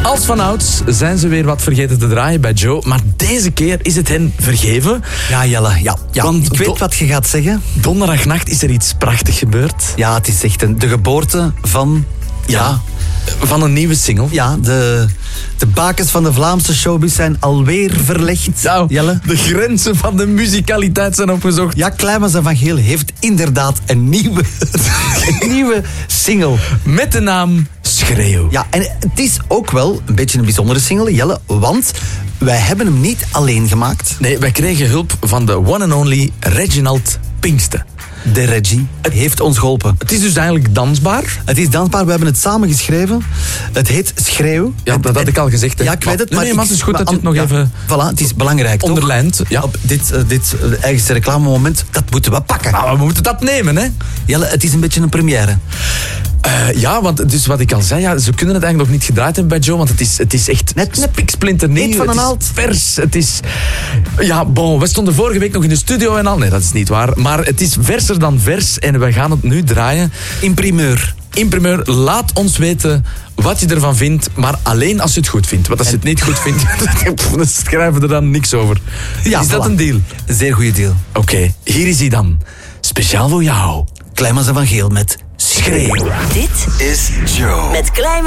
Als vanouds zijn ze weer wat vergeten te draaien bij Joe. Maar deze keer is het hen vergeven. Ja, Jelle, ja. Want ik weet wat je gaat zeggen. Donderdagnacht is er iets prachtigs gebeurd. Ja, het is echt de geboorte van... Ja, van een nieuwe single. ja de bakens van de Vlaamse showbiz zijn alweer verlegd. Nou, Jelle. de grenzen van de muzikaliteit zijn opgezocht. Ja, Kleimans en Van Geel heeft inderdaad een nieuwe single. Met de naam Schreeuw. Ja, en het is ook wel een beetje een bijzondere single, Jelle, want wij hebben hem niet alleen gemaakt. Nee, wij kregen hulp van de one and only Reginald Pinksten. De Reggie heeft ons geholpen. Het is dus eigenlijk dansbaar. Het is dansbaar, we hebben het samen geschreven. Het heet Schreeuw. Ja, dat had ik al gezegd. Hè. Ja, ik weet het. Nee, maar het is goed dat je het nog ja, even Voilà, het is belangrijk, toch? onderlijnt. Ja. Op dit eigenste reclamemoment, dat moeten we pakken. Nou, we moeten dat nemen, hè. Jelle, het is een beetje een première. Ja, want dus wat ik al zei, ja, ze kunnen het eigenlijk nog niet gedraaid hebben bij Joe, want het is echt Net piksplinternieuw. niet van een Het is naald. vers. Het is... Ja, bon, we stonden vorige week nog in de studio en al. Nee, dat is niet waar. Maar het is verser dan vers en we gaan het nu draaien. In primeur. In primeur, laat ons weten wat je ervan vindt, maar alleen als je het goed vindt. Want als je het niet goed vindt, dan schrijven we er dan niks over. Ja, is dat voilà. een deal? Een zeer goede deal. Oké, hier is hij dan. Speciaal voor jou. Kleimans en Van Geel met Schreeuw. Dit is Joe. met Klein